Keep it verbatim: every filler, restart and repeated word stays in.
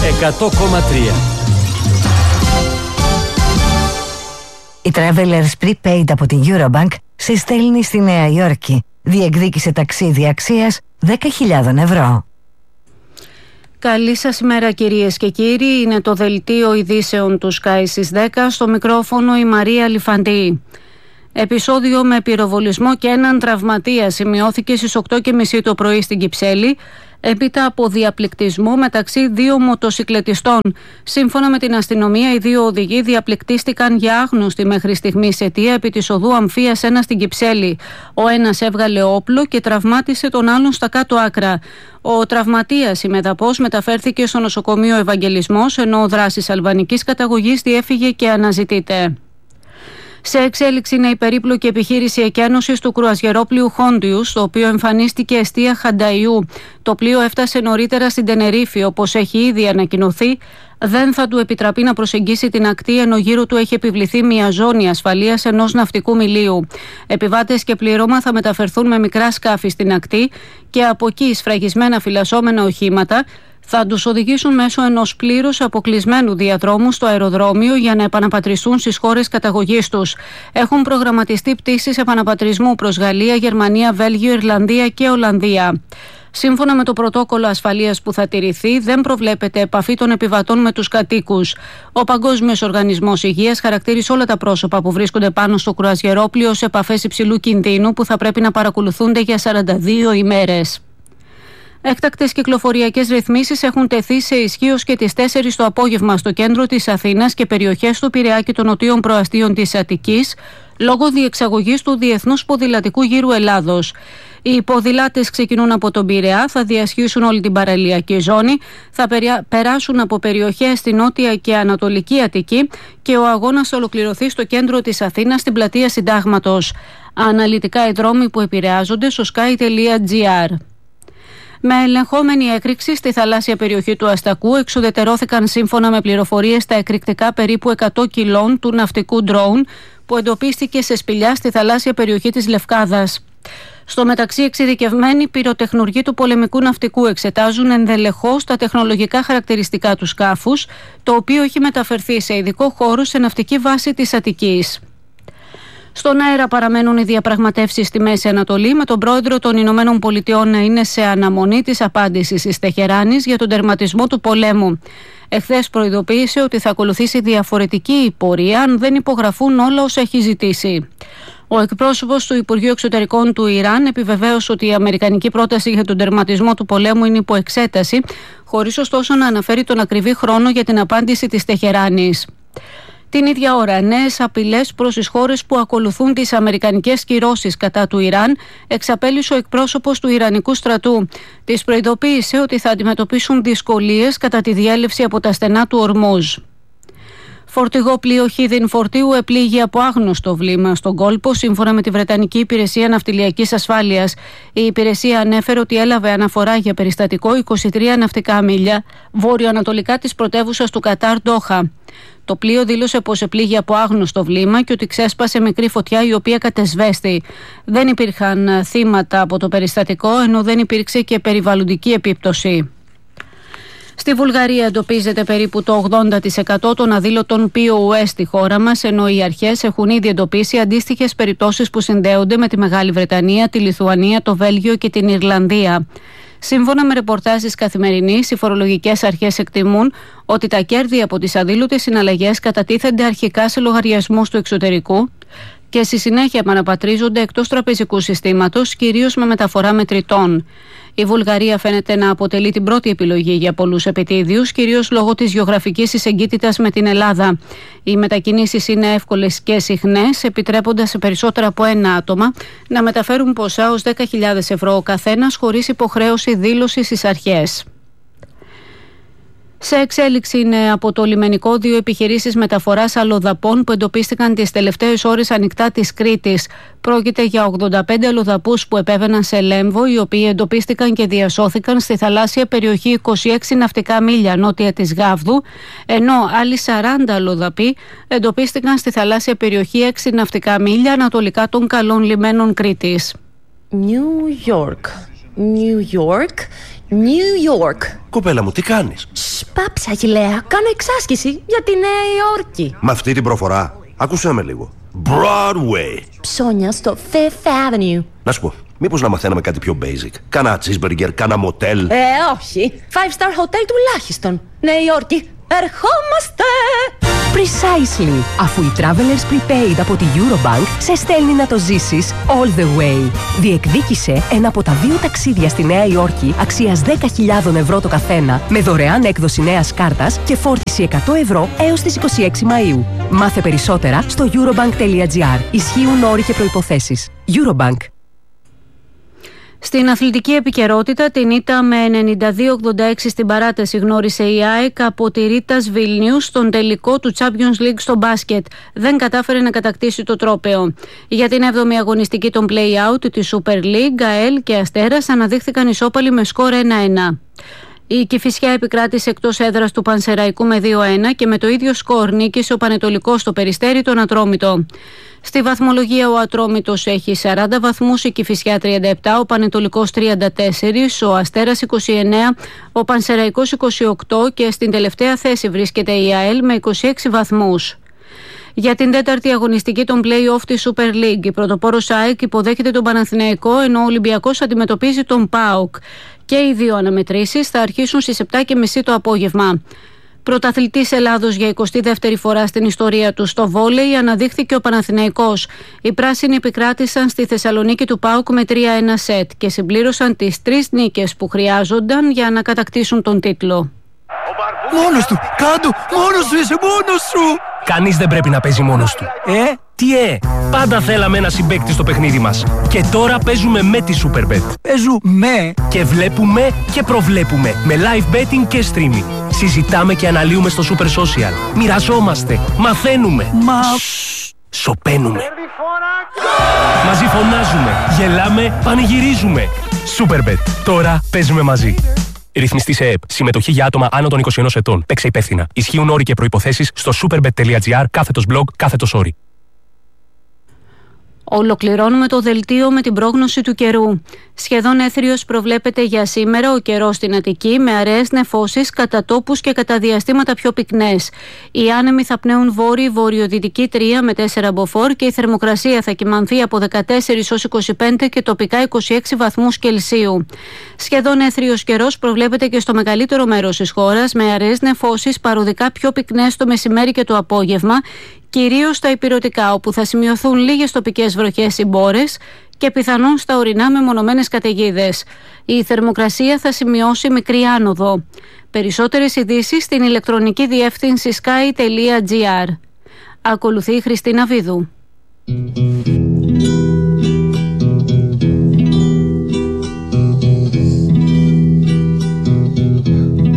εκατό κόμμα τρία. Η Travelers Prepaid από την Eurobank σε στέλνει στη Νέα Υόρκη. Διεκδίκησε ταξίδι αξίας δέκα χιλιάδες ευρώ. Καλή σας ημέρα κυρίες και κύριοι, είναι το δελτίο ειδήσεων του Sky στις δέκα, στο μικρόφωνο η Μαρία Λιφαντή. Επεισόδιο με πυροβολισμό και έναν τραυματία σημειώθηκε στις οκτώ και μισή το πρωί στην Κυψέλη, έπειτα από διαπληκτισμό μεταξύ δύο μοτοσικλετιστών. Σύμφωνα με την αστυνομία, οι δύο οδηγοί διαπληκτίστηκαν για άγνωστη μέχρι στιγμής αιτία επί της οδού Αμφίας ένα στην Κυψέλη. Ο ένας έβγαλε όπλο και τραυμάτισε τον άλλον στα κάτω άκρα. Ο τραυματίας, ημεδαπώς, μεταφέρθηκε στο νοσοκομείο Ευαγγελισμός, ενώ ο δράσης αλβανικής καταγωγής διέφυγε και αναζητείται. Σε εξέλιξη είναι η περίπλοκη επιχείρηση εκένωσης του κρουαζιερόπλοιου Χόντιου, στο οποίο εμφανίστηκε εστία Χανταϊού. Το πλοίο έφτασε νωρίτερα στην Τενερίφη, όπως έχει ήδη ανακοινωθεί. Δεν θα του επιτραπεί να προσεγγίσει την ακτή, ενώ γύρω του έχει επιβληθεί μια ζώνη ασφαλείας ενός ναυτικού μιλίου. Επιβάτες και πλήρωμα θα μεταφερθούν με μικρά σκάφη στην ακτή και από εκεί σφραγισμένα φυλασσόμενα οχήματα θα τους οδηγήσουν μέσω ενός πλήρους αποκλεισμένου διαδρόμου στο αεροδρόμιο για να επαναπατριστούν στις χώρες καταγωγής τους. Έχουν προγραμματιστεί πτήσεις επαναπατρισμού προς Γαλλία, Γερμανία, Βέλγιο, Ιρλανδία και Ολλανδία. Σύμφωνα με το πρωτόκολλο ασφαλείας που θα τηρηθεί, δεν προβλέπεται επαφή των επιβατών με τους κατοίκους. Ο Παγκόσμιος Οργανισμός Υγείας χαρακτήρισε όλα τα πρόσωπα που βρίσκονται πάνω στο κρουαζιερόπλοιο σε επαφές υψηλού κινδύνου που θα πρέπει να παρακολουθούνται για σαράντα δύο ημέρες. Έκτακτες κυκλοφοριακές ρυθμίσεις έχουν τεθεί σε ισχύ ως και τις τέσσερις το απόγευμα στο κέντρο της Αθήνας και περιοχές του Πειραιά και των νοτίων προαστίων της Αττικής, λόγω διεξαγωγής του Διεθνούς Ποδηλατικού Γύρου Ελλάδος. Οι ποδηλάτες ξεκινούν από τον Πειραιά, θα διασχίσουν όλη την παραλιακή ζώνη, θα περάσουν από περιοχές στην νότια και ανατολική Αττική και ο αγώνας θα ολοκληρωθεί στο κέντρο της Αθήνας, στην πλατεία Συντάγματος. Αναλυτικά οι δρόμοι που επηρεάζονται στο sky τελεία gr. Με ελεγχόμενη έκρηξη στη θαλάσσια περιοχή του Αστακού εξουδετερώθηκαν σύμφωνα με πληροφορίες τα εκρηκτικά περίπου εκατό κιλών του ναυτικού ντρόουν που εντοπίστηκε σε σπηλιά στη θαλάσσια περιοχή της Λευκάδας. Στο μεταξύ, εξειδικευμένοι πυροτεχνουργοί του πολεμικού ναυτικού εξετάζουν ενδελεχώς τα τεχνολογικά χαρακτηριστικά του σκάφους, το οποίο έχει μεταφερθεί σε ειδικό χώρο σε ναυτική βάση της Αττικής. Στον αέρα παραμένουν οι διαπραγματεύσεις στη Μέση Ανατολή, με τον πρόεδρο των Ηνωμένων Πολιτειών να είναι σε αναμονή της απάντησης της Τεχεράνης για τον τερματισμό του πολέμου. Εχθές προειδοποίησε ότι θα ακολουθήσει διαφορετική πορεία αν δεν υπογραφούν όλα όσα έχει ζητήσει. Ο εκπρόσωπος του Υπουργείου Εξωτερικών του Ιράν επιβεβαίωσε ότι η αμερικανική πρόταση για τον τερματισμό του πολέμου είναι υπό εξέταση, χωρίς ωστόσο να αναφέρει τον ακριβή χρόνο για την απάντηση της Τεχεράνης. Την ίδια ώρα, νέες απειλές προς τις χώρες που ακολουθούν τις αμερικανικές κυρώσεις κατά του Ιράν εξαπέλυσε ο εκπρόσωπος του Ιρανικού στρατού. Της προειδοποίησε ότι θα αντιμετωπίσουν δυσκολίες κατά τη διέλευση από τα στενά του Ορμούζ. Φορτηγό πλοίο χίδιν φορτίου επλήγει από άγνωστο βλήμα στον κόλπο, σύμφωνα με τη Βρετανική Υπηρεσία Ναυτιλιακής Ασφάλειας. Η υπηρεσία ανέφερε ότι έλαβε αναφορά για περιστατικό είκοσι τρία ναυτικά μίλια βόρειο-ανατολικά της πρωτεύουσας του Κατάρ, Ντόχα. Το πλοίο δήλωσε πως επλήγει από άγνωστο βλήμα και ότι ξέσπασε μικρή φωτιά η οποία κατεσβέστη. Δεν υπήρχαν θύματα από το περιστατικό, ενώ δεν υπήρξε και περιβαλλοντική επίπτωση. Στη Βουλγαρία εντοπίζεται περίπου το ογδόντα τοις εκατό των αδήλωτων πι ο ες στη χώρα μας, ενώ οι αρχές έχουν ήδη εντοπίσει αντίστοιχες περιπτώσεις που συνδέονται με τη Μεγάλη Βρετανία, τη Λιθουανία, το Βέλγιο και την Ιρλανδία. Σύμφωνα με ρεπορτάζ της Καθημερινής, οι φορολογικές αρχές εκτιμούν ότι τα κέρδη από τις αδήλωτες συναλλαγές κατατίθενται αρχικά σε λογαριασμούς του εξωτερικού και στη συνέχεια επαναπατρίζονται εκτός τραπεζικού συστήματος, κυρίως με μεταφορά μετρητών. Η Βουλγαρία φαίνεται να αποτελεί την πρώτη επιλογή για πολλούς επιτίδιους, κυρίως λόγω της γεωγραφικής της εγκύτητας με την Ελλάδα. Οι μετακινήσεις είναι εύκολες και συχνές, επιτρέποντας σε περισσότερα από ένα άτομα να μεταφέρουν ποσά ως δέκα χιλιάδες ευρώ ο καθένας, χωρίς υποχρέωση δήλωση στις αρχές. Σε εξέλιξη είναι από το λιμενικό δύο επιχειρήσεις μεταφοράς αλλοδαπών που εντοπίστηκαν τις τελευταίες ώρες ανοιχτά της Κρήτης. Πρόκειται για ογδόντα πέντε αλλοδαπούς που επέβαιναν σε Λέμβο, οι οποίοι εντοπίστηκαν και διασώθηκαν στη θαλάσσια περιοχή είκοσι έξι ναυτικά μίλια νότια της Γάβδου, ενώ άλλοι σαράντα αλλοδαποί εντοπίστηκαν στη θαλάσσια περιοχή έξι ναυτικά μίλια ανατολικά των καλών λιμένων Κρήτης. New York. New York New York. Κοπέλα μου, τι κάνεις? Σπάψα, Αγγιλέα. Κάνω εξάσκηση για τη Νέα Υόρκη. Με αυτή την προφορά, άκουσέ με λίγο. Broadway. Ψώνια στο Fifth Avenue. Να σου πω, μήπως να μαθαίναμε κάτι πιο basic? Κάνα cheeseburger, κάνα motel. Ε, όχι. Five star hotel τουλάχιστον. Νέα Υόρκη. Ερχόμαστε! Precisely. Αφού η Travelers Prepaid από τη Eurobank σε στέλνει να το ζήσεις all the way. Διεκδίκησε ένα από τα δύο ταξίδια στη Νέα Υόρκη αξίας δέκα χιλιάδες ευρώ το καθένα με δωρεάν έκδοση νέας κάρτας και φόρτιση εκατό ευρώ έως τις είκοσι έξι Μαΐου. Μάθε περισσότερα στο eurobank.gr. Ισχύουν όροι και προϋποθέσεις. Eurobank. Στην αθλητική επικαιρότητα, την ήττα με ενενήντα δύο ογδόντα έξι στην παράταση γνώρισε η ΑΕΚ από τη Ρίτας Βίλνιους στον τελικό του Champions League στο μπάσκετ. Δεν κατάφερε να κατακτήσει το τρόπαιο. Για την έβδομη αγωνιστική των play-out της Super League, ΑΕΛ και Αστέρας αναδείχθηκαν ισόπαλοι με σκορ ένα ένα. Η Κηφισιά επικράτησε εκτός έδρας του Πανσεραϊκού με δύο ένα και με το ίδιο σκορ νίκησε ο Πανετολικός στο Περιστέρι τον Ατρόμητο. Στη βαθμολογία ο Ατρόμητος έχει σαράντα βαθμούς, η Κηφισιά τριάντα επτά, ο Πανετολικός τριάντα τέσσερα, ο Αστέρας είκοσι εννέα, ο Πανσεραϊκός είκοσι οκτώ και στην τελευταία θέση βρίσκεται η ΑΕΛ με είκοσι έξι βαθμούς. Για την τέταρτη αγωνιστική των play-off της Super League, η πρωτοπόρος ΑΕΚ υποδέχεται τον Παναθηναϊκό ενώ ο Ολυμπιακός αντιμετωπίζει τον ΠΑΟΚ. Και οι δύο αναμετρήσεις θα αρχίσουν στις επτά και μισή το απόγευμα. Πρωταθλητής Ελλάδος για εικοστή δεύτερη φορά στην ιστορία του στο βόλεϊ αναδείχθηκε ο Παναθηναϊκός. Οι πράσινοι επικράτησαν στη Θεσσαλονίκη του ΠΑΟΚ με τρία ένα σετ και συμπλήρωσαν τις τρεις νίκες που χρειάζονταν για να κατακτήσουν τον τίτλο. Μόνος του! Κάντο! Μόνος σου είσαι! Μόνος σου! Κανείς δεν πρέπει να παίζει μόνος του. Ε? Τι ε! Πάντα θέλαμε ένα συμπαίκτη στο παιχνίδι μας. Και τώρα παίζουμε με τη Superbet. Παίζουμε! Και βλέπουμε και προβλέπουμε με live betting και streaming. Συζητάμε και αναλύουμε στο Super Social. Μοιραζόμαστε, μαθαίνουμε. Μα... Σωπαίνουμε. Μαζί φωνάζουμε, γελάμε, πανηγυρίζουμε. Superbet. Τώρα παίζουμε μαζί. Ρυθμιστή σε ΕΕΠ. Συμμετοχή για άτομα άνω των είκοσι ενός ετών. Παίξε υπεύθυνα. Ισχύουν όροι και προϋποθέσεις στο superbet.gr κάθετος blog κάθετος όροι. Ολοκληρώνουμε το δελτίο με την πρόγνωση του καιρού. Σχεδόν έθριος προβλέπεται για σήμερα ο καιρός στην Αττική με αραιές νεφώσεις κατά τόπους και κατά διαστήματα πιο πυκνές. Οι άνεμοι θα πνέουν βόρειο-βορειοδυτική τρία με τέσσερα μποφόρ και η θερμοκρασία θα κυμανθεί από δεκατέσσερα έως είκοσι πέντε και τοπικά είκοσι έξι βαθμούς Κελσίου. Σχεδόν έθριος καιρός προβλέπεται και στο μεγαλύτερο μέρος της χώρας με αραιές νεφώσεις παροδικά πιο πυκνές το μεσημέρι και το απόγευμα, κυρίως στα ηπειρωτικά, όπου θα σημειωθούν λίγες τοπικές βροχές ή μπόρες και πιθανόν στα ορεινά μεμονωμένες καταιγίδες. Η θερμοκρασία θα σημειώσει μικρή άνοδο. Περισσότερες ειδήσεις στην ηλεκτρονική διεύθυνση sky τελεία gr. Ακολουθεί η Χριστίνα Βίδου.